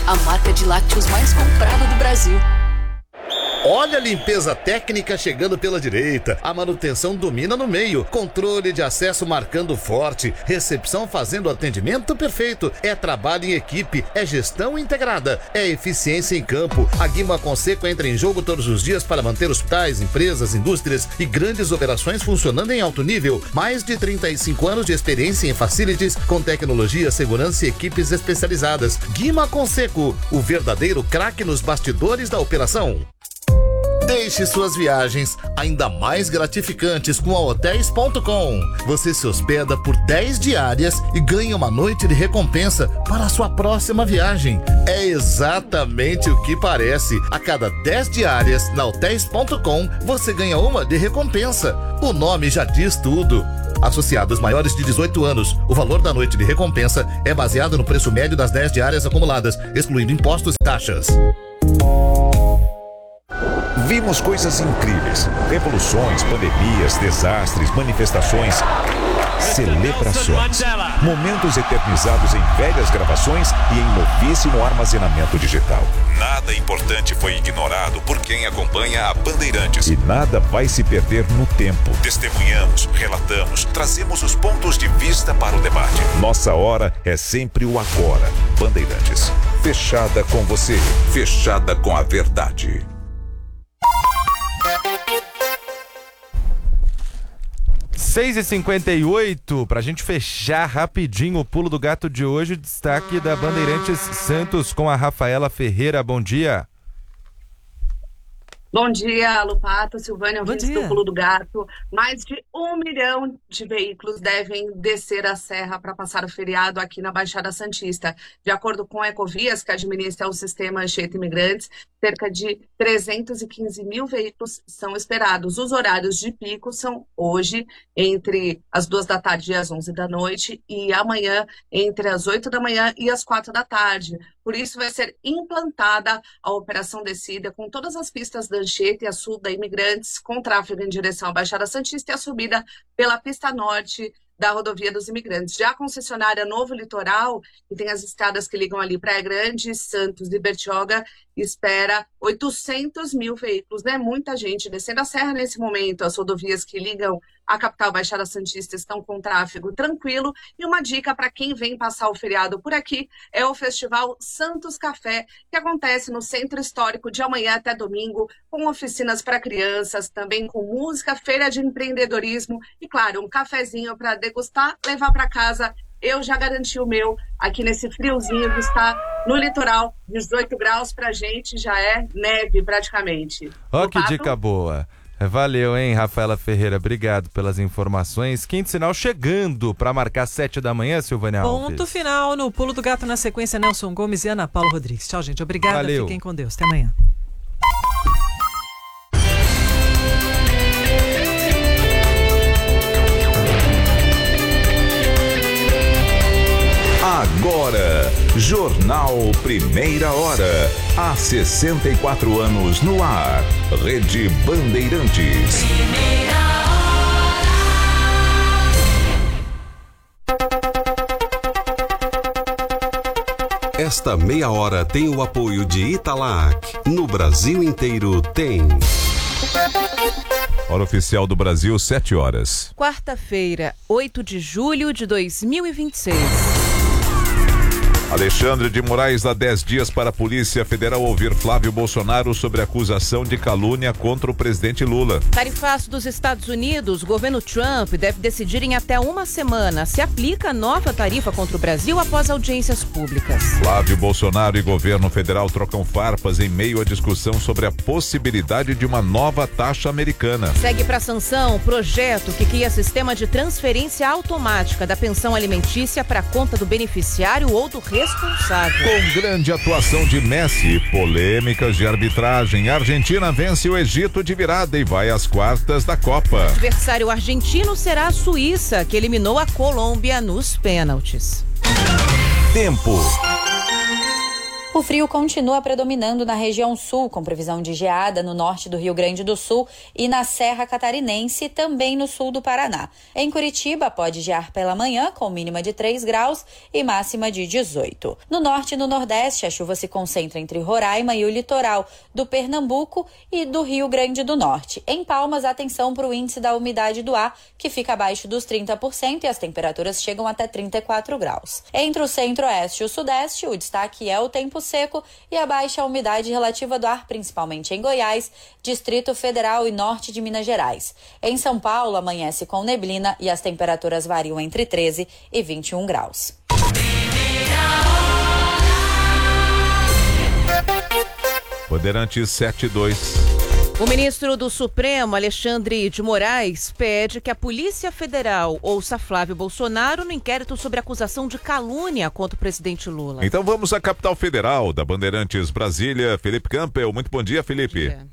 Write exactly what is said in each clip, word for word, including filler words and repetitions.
a marca de lácteos mais comprada do Brasil. Olha a limpeza técnica chegando pela direita, a manutenção domina no meio, controle de acesso marcando forte, recepção fazendo atendimento perfeito, é trabalho em equipe, é gestão integrada, é eficiência em campo. A Guima Conseco entra em jogo todos os dias para manter hospitais, empresas, indústrias e grandes operações funcionando em alto nível. Mais de trinta e cinco anos de experiência em facilities, com tecnologia, segurança e equipes especializadas. Guima Conseco, o verdadeiro craque nos bastidores da operação. Deixe suas viagens ainda mais gratificantes com a hotéis ponto com. Você se hospeda por dez diárias e ganha uma noite de recompensa para a sua próxima viagem. É exatamente o que parece. A cada dez diárias na hotéis ponto com, você ganha uma de recompensa. O nome já diz tudo. Associados maiores de dezoito anos, o valor da noite de recompensa é baseado no preço médio das dez diárias acumuladas, excluindo impostos e taxas. Vimos coisas incríveis, revoluções, pandemias, desastres, manifestações, celebrações, momentos eternizados em velhas gravações e em novíssimo armazenamento digital. Nada importante foi ignorado por quem acompanha a Bandeirantes. E nada vai se perder no tempo. Testemunhamos, relatamos, trazemos os pontos de vista para o debate. Nossa hora é sempre o agora. Bandeirantes, fechada com você, fechada com a verdade. seis e cinquenta e oito, pra gente fechar rapidinho o Pulo do Gato de hoje, destaque da Bandeirantes Santos com a Rafaela Ferreira. Bom dia. Bom dia, Lupato, Silvânia, ouvintes dia. do Pulo do Gato. Mais de um milhão de veículos devem descer a serra para passar o feriado aqui na Baixada Santista. De acordo com a Ecovias, que administra o sistema Anchieta Imigrantes, cerca de trezentos e quinze mil veículos são esperados. Os horários de pico são hoje, entre as duas da tarde e as onze da noite, e amanhã, entre as oito da manhã e as quatro da tarde. Por isso, vai ser implantada a Operação Descida com todas as pistas da Anchieta e a Sul da Imigrantes, com tráfego em direção à Baixada Santista e a subida pela pista norte da Rodovia dos Imigrantes. Já a concessionária Novo Litoral, que tem as estradas que ligam ali Praia Grande, Santos e Bertioga, espera oitocentos mil veículos, né? Muita gente descendo a serra nesse momento. As rodovias que ligam a capital Baixada Santista estão com tráfego tranquilo. E uma dica para quem vem passar o feriado por aqui é o Festival Santos Café, que acontece no Centro Histórico de amanhã até domingo, com oficinas para crianças, também com música, feira de empreendedorismo e, claro, um cafezinho para degustar, levar para casa. Eu já garanti o meu aqui nesse friozinho que está no litoral, dezoito graus pra gente, já é neve praticamente. Ó, que dica boa. Valeu, hein, Rafaela Ferreira, obrigado pelas informações. Quinto sinal chegando para marcar sete da manhã, Silvânia Alves. Ponto final no Pulo do Gato, na sequência, Nelson Gomes e Ana Paula Rodrigues. Tchau, gente, obrigada, Valeu. Fiquem com Deus, até amanhã. Agora, Jornal Primeira Hora. Há sessenta e quatro anos no ar. Rede Bandeirantes. Esta meia hora tem o apoio de Italac. No Brasil inteiro tem. Hora oficial do Brasil, sete horas. Quarta-feira, oito de julho de dois mil e vinte e seis. Alexandre de Moraes dá dez dias para a Polícia Federal ouvir Flávio Bolsonaro sobre acusação de calúnia contra o presidente Lula. Tarifaço dos Estados Unidos, o governo Trump deve decidir em até uma semana se aplica a nova tarifa contra o Brasil após audiências públicas. Flávio Bolsonaro e governo federal trocam farpas em meio à discussão sobre a possibilidade de uma nova taxa americana. Segue para sanção o projeto que cria sistema de transferência automática da pensão alimentícia para a conta do beneficiário ou do responsável. Com grande atuação de Messi e polêmicas de arbitragem, a Argentina vence o Egito de virada e vai às quartas da Copa. O adversário argentino será a Suíça, que eliminou a Colômbia nos pênaltis. Tempo. O frio continua predominando na região sul, com previsão de geada no norte do Rio Grande do Sul e na Serra Catarinense, também no sul do Paraná. Em Curitiba, pode gear pela manhã, com mínima de três graus e máxima de dezoito. No norte e no nordeste, a chuva se concentra entre Roraima e o litoral do Pernambuco e do Rio Grande do Norte. Em Palmas, atenção para o índice da umidade do ar, que fica abaixo dos trinta por cento e as temperaturas chegam até trinta e quatro graus. Entre o centro-oeste e o sudeste, o destaque é o tempo seco e a baixa umidade relativa do ar, principalmente em Goiás, Distrito Federal e norte de Minas Gerais. Em São Paulo, amanhece com neblina e as temperaturas variam entre treze e vinte e um graus. Bandeirantes sete e dois. O ministro do Supremo, Alexandre de Moraes, pede que a Polícia Federal ouça Flávio Bolsonaro no inquérito sobre acusação de calúnia contra o presidente Lula. Então vamos à capital federal da Bandeirantes, Brasília. Felipe Campbell. Muito bom dia, Felipe. Bom dia,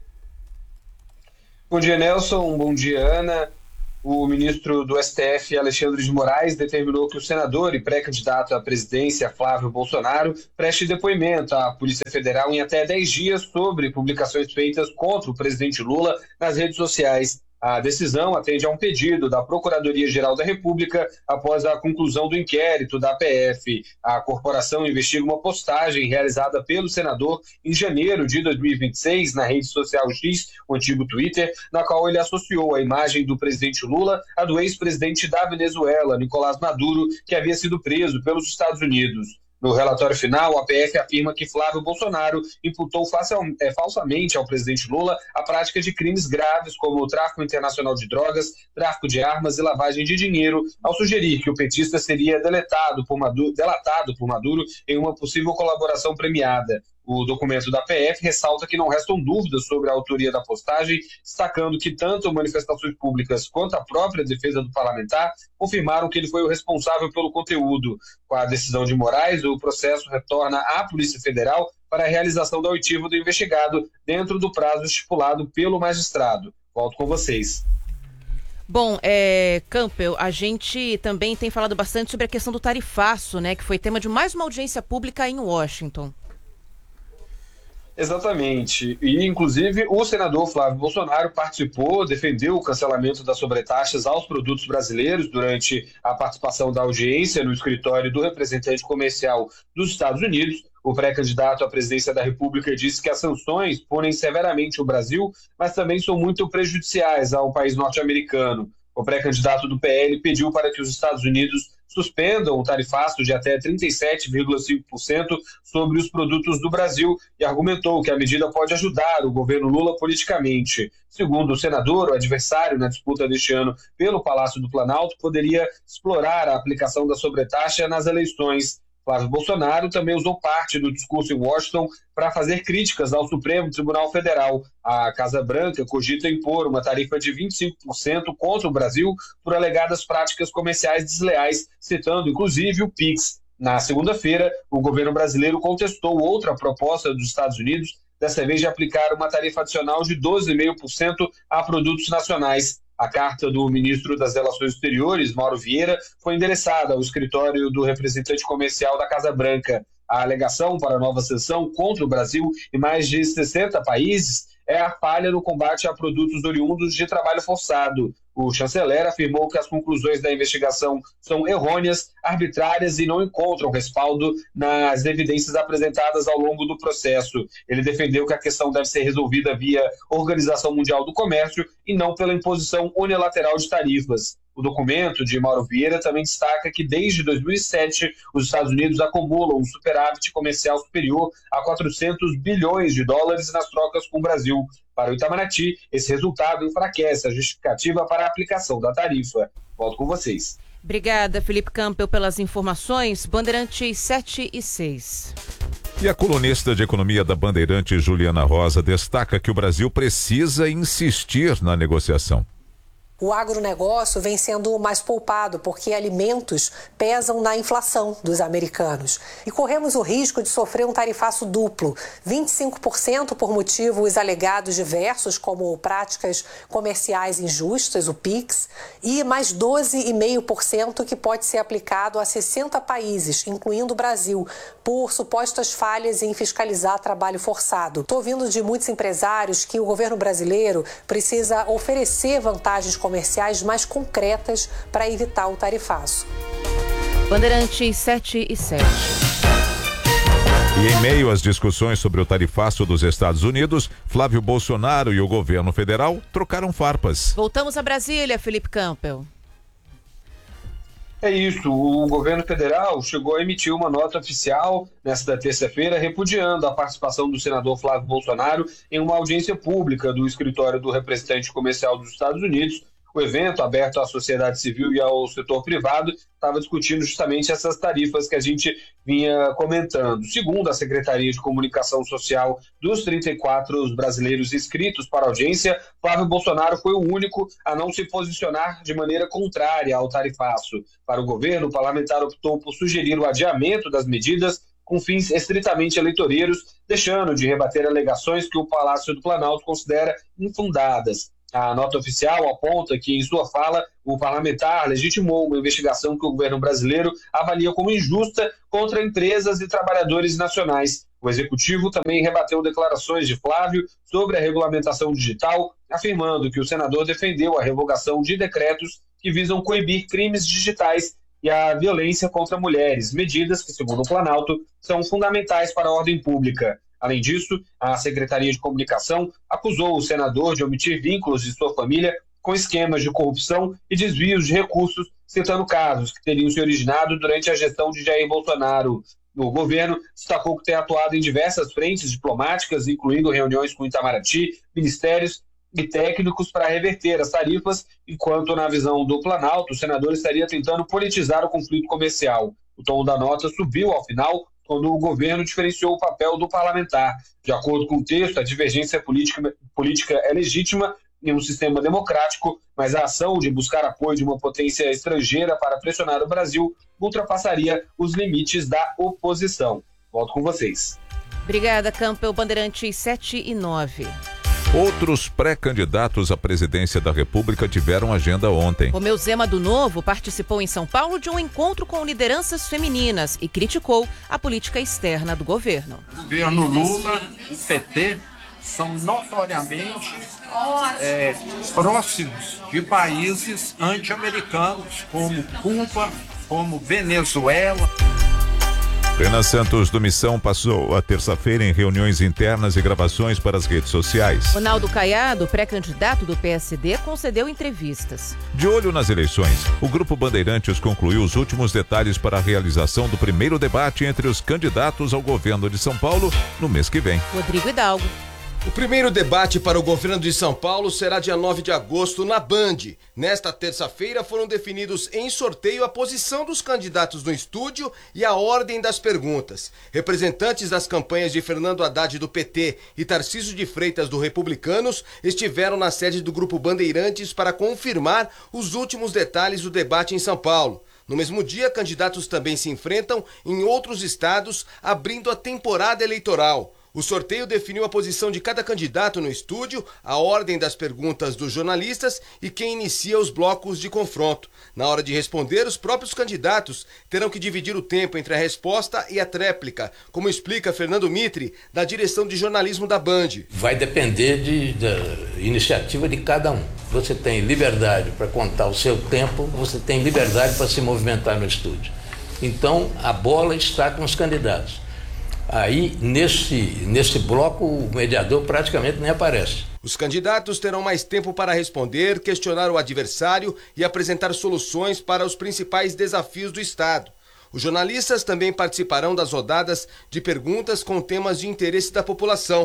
bom dia Nelson. Bom dia, Ana. O ministro do S T F, Alexandre de Moraes, determinou que o senador e pré-candidato à presidência, Flávio Bolsonaro, preste depoimento à Polícia Federal em até dez dias sobre publicações feitas contra o presidente Lula nas redes sociais. A decisão atende a um pedido da Procuradoria-Geral da República após a conclusão do inquérito da P F. A corporação investiga uma postagem realizada pelo senador em janeiro de dois mil e vinte e seis na rede social X, o antigo Twitter, na qual ele associou a imagem do presidente Lula à do ex-presidente da Venezuela, Nicolás Maduro, que havia sido preso pelos Estados Unidos. No relatório final, a P F afirma que Flávio Bolsonaro imputou é, falsamente ao presidente Lula a prática de crimes graves como o tráfico internacional de drogas, tráfico de armas e lavagem de dinheiro, ao sugerir que o petista seria deletado por Maduro, delatado por Maduro em uma possível colaboração premiada. O documento da P F ressalta que não restam dúvidas sobre a autoria da postagem, destacando que tanto manifestações públicas quanto a própria defesa do parlamentar confirmaram que ele foi o responsável pelo conteúdo. Com a decisão de Moraes, o processo retorna à Polícia Federal para a realização da oitiva do investigado dentro do prazo estipulado pelo magistrado. Volto com vocês. Bom, é, Campbell, a gente também tem falado bastante sobre a questão do tarifaço, né, que foi tema de mais uma audiência pública em Washington. Exatamente. E, inclusive, o senador Flávio Bolsonaro participou, defendeu o cancelamento das sobretaxas aos produtos brasileiros durante a participação da audiência no escritório do representante comercial dos Estados Unidos. O pré-candidato à presidência da República disse que as sanções punem severamente o Brasil, mas também são muito prejudiciais ao país norte-americano. O pré-candidato do P L pediu para que os Estados Unidos suspendam o tarifaço de até trinta e sete vírgula cinco por cento sobre os produtos do Brasil e argumentou que a medida pode ajudar o governo Lula politicamente. Segundo o senador, o adversário na disputa deste ano pelo Palácio do Planalto poderia explorar a aplicação da sobretaxa nas eleições. Flávio Bolsonaro também usou parte do discurso em Washington para fazer críticas ao Supremo Tribunal Federal. A Casa Branca cogita impor uma tarifa de vinte e cinco por cento contra o Brasil por alegadas práticas comerciais desleais, citando inclusive o Pix. Na segunda-feira, o governo brasileiro contestou outra proposta dos Estados Unidos, dessa vez de aplicar uma tarifa adicional de doze vírgula cinco por cento a produtos nacionais. A carta do ministro das Relações Exteriores, Mauro Vieira, foi endereçada ao escritório do representante comercial da Casa Branca. A alegação para a nova sanção contra o Brasil e mais de sessenta países é a falha no combate a produtos oriundos de trabalho forçado. O chanceler afirmou que as conclusões da investigação são errôneas, arbitrárias e não encontram respaldo nas evidências apresentadas ao longo do processo. Ele defendeu que a questão deve ser resolvida via Organização Mundial do Comércio e não pela imposição unilateral de tarifas. O documento de Mauro Vieira também destaca que desde dois mil e sete os Estados Unidos acumulam um superávit comercial superior a quatrocentos bilhões de dólares nas trocas com o Brasil. Para o Itamaraty, esse resultado enfraquece a justificativa para a aplicação da tarifa. Volto com vocês. Obrigada, Felipe Campbell, pelas informações. Bandeirantes sete e seis. E a colunista de economia da Bandeirantes, Juliana Rosa, destaca que o Brasil precisa insistir na negociação. O agronegócio vem sendo mais poupado porque alimentos pesam na inflação dos americanos. E corremos o risco de sofrer um tarifaço duplo, vinte e cinco por cento por motivos alegados diversos, como práticas comerciais injustas, o PIX, e mais doze vírgula cinco por cento que pode ser aplicado a sessenta países, incluindo o Brasil, por supostas falhas em fiscalizar trabalho forçado. Estou ouvindo de muitos empresários que o governo brasileiro precisa oferecer vantagens comerciais mais concretas para evitar o tarifaço. Bandeirantes sete e sete. E em meio às discussões sobre o tarifaço dos Estados Unidos, Flávio Bolsonaro e o governo federal trocaram farpas. Voltamos a Brasília, Felipe Campbell. É isso, o governo federal chegou a emitir uma nota oficial nesta terça-feira repudiando a participação do senador Flávio Bolsonaro em uma audiência pública do escritório do representante comercial dos Estados Unidos. O evento, aberto à sociedade civil e ao setor privado, estava discutindo justamente essas tarifas que a gente vinha comentando. Segundo a Secretaria de Comunicação Social, dos trinta e quatro brasileiros inscritos para a audiência, Flávio Bolsonaro foi o único a não se posicionar de maneira contrária ao tarifaço. Para o governo, o parlamentar optou por sugerir o adiamento das medidas com fins estritamente eleitoreiros, deixando de rebater alegações que o Palácio do Planalto considera infundadas. A nota oficial aponta que, em sua fala, o parlamentar legitimou uma investigação que o governo brasileiro avalia como injusta contra empresas e trabalhadores nacionais. O executivo também rebateu declarações de Flávio sobre a regulamentação digital, afirmando que o senador defendeu a revogação de decretos que visam coibir crimes digitais e a violência contra mulheres, medidas que, segundo o Planalto, são fundamentais para a ordem pública. Além disso, a Secretaria de Comunicação acusou o senador de omitir vínculos de sua família com esquemas de corrupção e desvios de recursos, citando casos que teriam se originado durante a gestão de Jair Bolsonaro. O governo destacou que tem atuado em diversas frentes diplomáticas, incluindo reuniões com Itamaraty, ministérios e técnicos para reverter as tarifas, enquanto, na visão do Planalto, o senador estaria tentando politizar o conflito comercial. O tom da nota subiu ao final, quando o governo diferenciou o papel do parlamentar. De acordo com o texto, a divergência política, política é legítima em um sistema democrático, mas a ação de buscar apoio de uma potência estrangeira para pressionar o Brasil ultrapassaria os limites da oposição. Volto com vocês. Obrigada, Campbell. Bandeirantes sete e nove. Outros pré-candidatos à presidência da República tiveram agenda ontem. Romeu Zema do Novo participou em São Paulo de um encontro com lideranças femininas e criticou a política externa do governo. O governo Lula, o P T, são notoriamente é, próximos de países anti-americanos, como Cuba, como Venezuela. Renan Santos do Missão passou a terça-feira em reuniões internas e gravações para as redes sociais. Ronaldo Caiado, pré-candidato do P S D, concedeu entrevistas. De olho nas eleições, o Grupo Bandeirantes concluiu os últimos detalhes para a realização do primeiro debate entre os candidatos ao governo de São Paulo no mês que vem. Rodrigo Hidalgo. O primeiro debate para o governo de São Paulo será dia nove de agosto na Band. Nesta terça-feira foram definidos em sorteio a posição dos candidatos no estúdio e a ordem das perguntas. Representantes das campanhas de Fernando Haddad do P T e Tarcísio de Freitas do Republicanos estiveram na sede do Grupo Bandeirantes para confirmar os últimos detalhes do debate em São Paulo. No mesmo dia, candidatos também se enfrentam em outros estados, abrindo a temporada eleitoral. O sorteio definiu a posição de cada candidato no estúdio, a ordem das perguntas dos jornalistas e quem inicia os blocos de confronto. Na hora de responder, os próprios candidatos terão que dividir o tempo entre a resposta e a tréplica, como explica Fernando Mitre, da direção de jornalismo da Band. Vai depender de, da iniciativa de cada um. Você tem liberdade para contar o seu tempo, você tem liberdade para se movimentar no estúdio. Então, a bola está com os candidatos. Aí, nesse, nesse bloco, o mediador praticamente nem aparece. Os candidatos terão mais tempo para responder, questionar o adversário e apresentar soluções para os principais desafios do Estado. Os jornalistas também participarão das rodadas de perguntas com temas de interesse da população.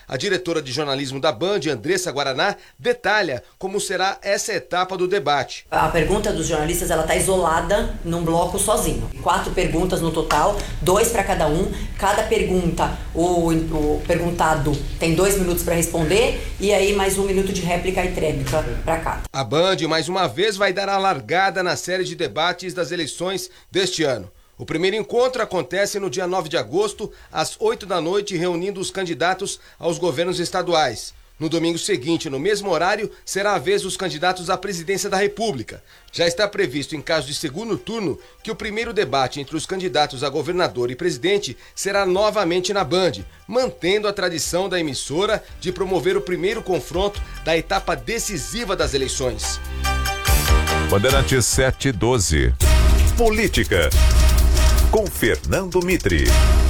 A diretora de jornalismo da Band, Andressa Guaraná, detalha como será essa etapa do debate. A pergunta dos jornalistas ela está isolada num bloco sozinho. Quatro perguntas no total, dois para cada um. Cada pergunta, o, o perguntado tem dois minutos para responder e aí mais um minuto de réplica e tréplica para cada. A Band, mais uma vez, vai dar a largada na série de debates das eleições deste ano. O primeiro encontro acontece no dia nove de agosto, às oito da noite, reunindo os candidatos aos governos estaduais. No domingo seguinte, no mesmo horário, será a vez dos candidatos à presidência da República. Já está previsto, em caso de segundo turno, que o primeiro debate entre os candidatos a governador e presidente será novamente na Band, mantendo a tradição da emissora de promover o primeiro confronto da etapa decisiva das eleições. Bandeirantes sete e doze. Política. Com Fernando Mitri.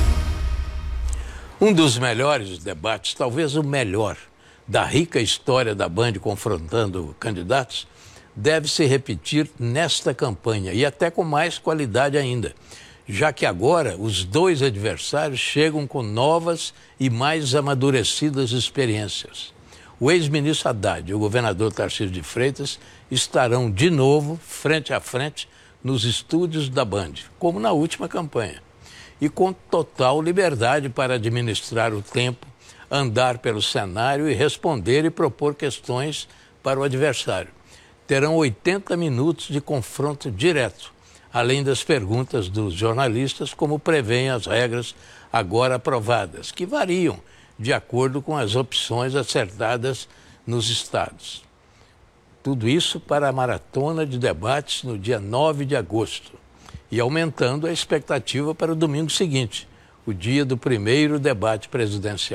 Um dos melhores debates, talvez o melhor, da rica história da Band confrontando candidatos, deve se repetir nesta campanha e até com mais qualidade ainda, já que agora os dois adversários chegam com novas e mais amadurecidas experiências. O ex-ministro Haddad e o governador Tarcísio de Freitas estarão de novo frente a frente nos estúdios da Band, como na última campanha, e com total liberdade para administrar o tempo, andar pelo cenário e responder e propor questões para o adversário. Terão oitenta minutos de confronto direto, além das perguntas dos jornalistas, como prevêem as regras agora aprovadas, que variam de acordo com as opções acertadas nos estados. Tudo isso para a maratona de debates no dia nove de agosto e aumentando a expectativa para o domingo seguinte, o dia do primeiro debate presidencial.